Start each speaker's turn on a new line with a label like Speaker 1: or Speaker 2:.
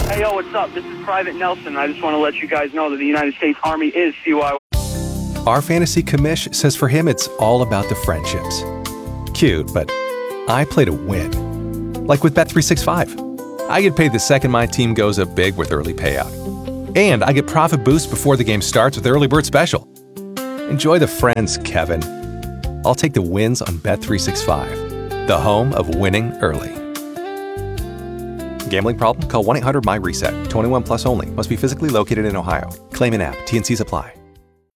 Speaker 1: Hey, yo, what's up? This is Private Nelson. I just want to let you guys know that the United States Army is CY.
Speaker 2: Our fantasy commish says for him it's all about the friendships. Cute, but I play to win. Like with Bet365. I get paid the second my team goes up big with early payout. And I get profit boost before the game starts with Early Bird Special. Enjoy the friends, Kevin. I'll take the wins on Bet365, the home of winning early. Gambling problem? Call 1-800-MY-RESET. 21 plus only. Must be physically located in Ohio. Claim an app. T&Cs apply.